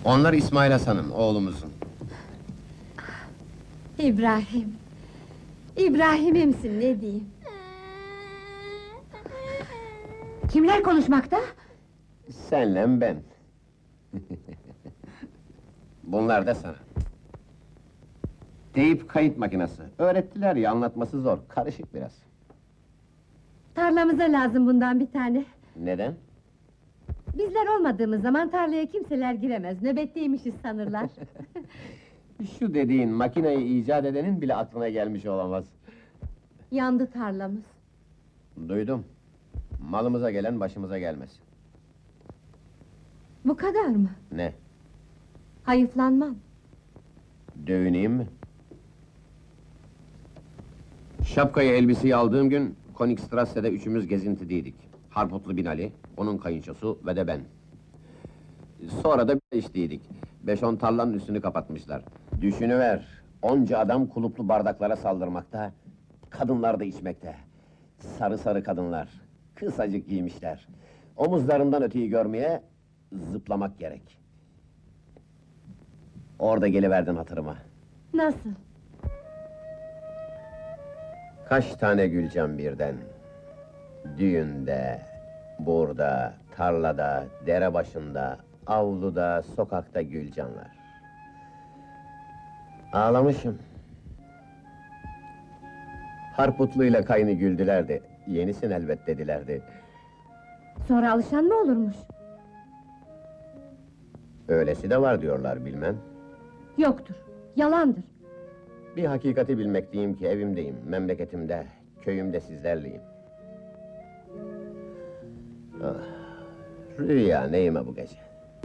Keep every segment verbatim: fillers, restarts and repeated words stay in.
Onlar İsmail Hasan'ım, oğlumuzun. İbrahim! İbrahim'imsin, ne diyeyim? Kimler konuşmakta? Senle ben. Bunlar da sana. Teyip kayıt makinesi. Öğrettiler ya, anlatması zor, karışık biraz. Tarlamıza lazım bundan bir tane. Neden? Bizler olmadığımız zaman tarlaya kimseler giremez, nöbetteymişiz sanırlar. Şu dediğin, makineyi icat edenin bile aklına gelmiş olamaz. Yandı tarlamız. Duydum. Malımıza gelen başımıza gelmez. Bu kadar mı? Ne? Hayıflanmam. Dövüneyim mi? Şapkayı, elbiseyi aldığım gün, Konigstrasse'de üçümüz gezintideydik. Harputlu Binali, onun kayınçosu ve de ben. Sonra da içtiydik. Beş on tarlanın üstünü kapatmışlar. Düşünüver, onca adam kuluplu bardaklara saldırmakta, kadınlar da içmekte. Sarı sarı kadınlar, kısacık giymişler. Omuzlarından öteyi görmeye, zıplamak gerek. Orada geliverdin hatırıma. Nasıl? Kaç tane Gülcan birden? Düğünde, burada, tarlada, dere başında, avluda, sokakta Gülcanlar. Ağlamışım. Harputlu'yla kaynı güldülerdi, yenisin elbet dedilerdi. Sonra alışan mı olurmuş? Öylesi de var diyorlar, bilmem. Yoktur, yalandır. Bir hakikati bilmekteyim ki evimdeyim, memleketimde, köyümde sizlerleyim. Ah, rüya neyime bu gece?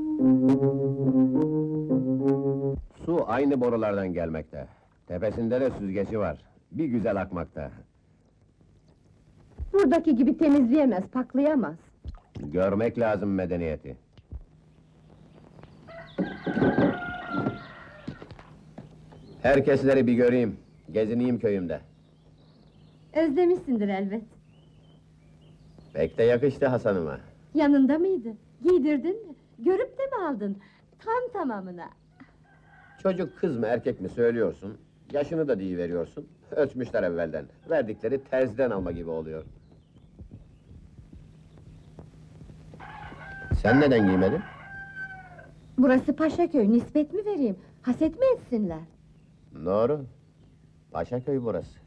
Su aynı borulardan gelmekte. Tepesinde de süzgeci var. Bir güzel akmakta. Buradaki gibi temizleyemez, paklayamaz. Görmek lazım medeniyeti. Herkesleri bir göreyim, gezineyim köyümde. Özlemişsindir elbet. Pek de yakıştı Hasan'ıma. Yanında mıydı? Giydirdin mi? Görüp de mi aldın? Tam tamamına. Çocuk kız mı erkek mi söylüyorsun, yaşını da deyiveriyorsun. Ölçmüşler evvelden, verdikleri terziden alma gibi oluyor. Sen neden giymedin? Burası Paşaköy, nispet mi vereyim? Haset mi etsinler? Doğru, Paşaköy burası.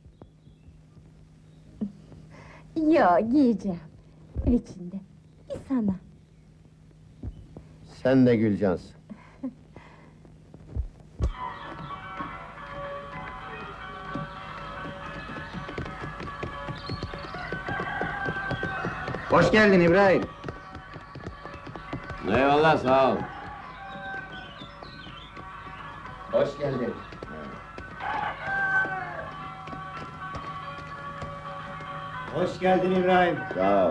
Yo, giyeceğim. Ev içinde, bir sana. Sen de Gülcansın. Hoş geldin İbrahim. Eyvallah, sağ ol. Hoş geldin. Hoş geldin İbrahim. Sağ ol.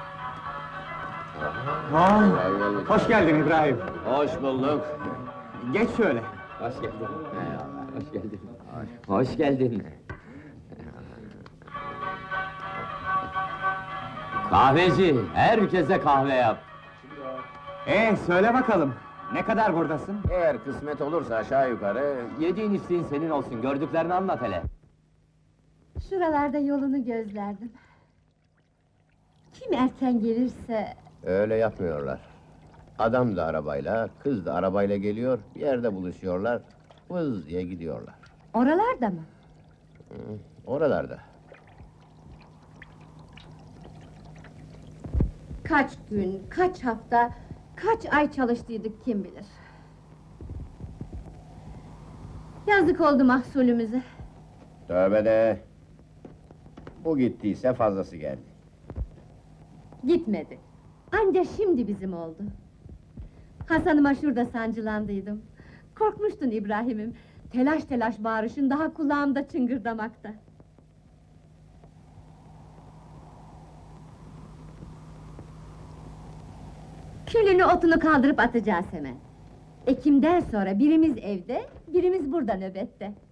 Aa, Eyvallah. hoş geldin İbrahim. Hoş bulduk. Geç şöyle. Hoş geldin. Eyvallah. Hoş geldin. Hoş geldin. Kahveci, herkese kahve yap. Ee, söyle bakalım. Ne kadar buradasın? Eğer kısmet olursa aşağı yukarı... Yediğin içtiğin senin olsun, gördüklerini anlat hele. Şuralarda yolunu gözlerdim. Kim erken gelirse... Öyle yapmıyorlar. Adam da arabayla, kız da arabayla geliyor, bir yerde buluşuyorlar, vız diye gidiyorlar. Oralarda mı? Hı, oralarda. Kaç gün, kaç hafta, kaç ay çalıştıydık kim bilir. Yazık oldu mahsulümüze. Tövbe de! Bu gittiyse fazlası geldi. Gitmedi. Anca şimdi bizim oldu. Hasan'ıma şurada sancılandıydım. Korkmuştun İbrahim'im. Telaş telaş bağırışın daha kulağımda çıngırdamakta. Külünü otunu kaldırıp atacağız hemen. Ekim'den sonra birimiz evde, birimiz burada nöbette.